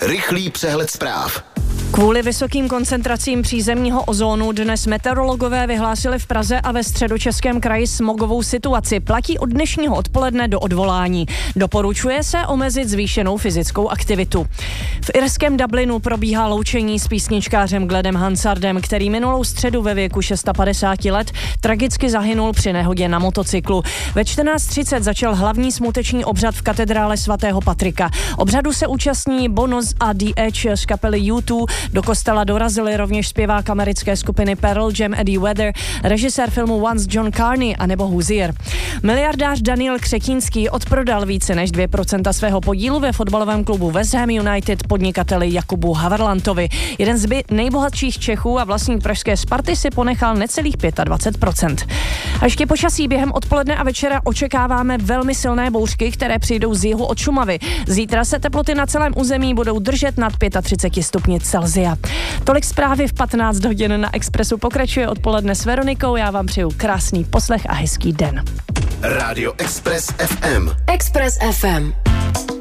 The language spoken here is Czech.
Rychlý přehled zpráv. Kvůli vysokým koncentracím přízemního ozónu dnes meteorologové vyhlásili v Praze a ve Středočeském kraji smogovou situaci. Platí od dnešního odpoledne do odvolání. Doporučuje se omezit zvýšenou fyzickou aktivitu. V irském Dublinu probíhá loučení s písničkářem Gledem Hansardem, který minulou středu ve věku 650 let tragicky zahynul při nehodě na motocyklu. Ve 14:30 začal hlavní smuteční obřad v katedrále svatého Patrika. Obřadu se účastní Bono a The Edge z kapely U2. Do kostela dorazili rovněž zpěvák americké skupiny Pearl Jam Eddie Vedder, režisér filmu Once John Carney a nebo Hozier. Miliardář Daniel Křetínský odprodal více než 2% svého podílu ve fotbalovém klubu West Ham United podnikateli Jakubu Haverlantovi. Jeden z nejbohatších Čechů a vlastník pražské Sparty si ponechal necelých 25%. A ještě počasí během odpoledne a večera očekáváme velmi silné bouřky, které přijdou z jihu od Šumavy. Zítra se teploty na celém území budou držet nad 35 stupni Celsia. Tolik zprávy v 15 hodin na Expressu. Pokračuje odpoledne s Veronikou. Já vám přeju krásný poslech a hezký den. Rádio Express FM. Express FM.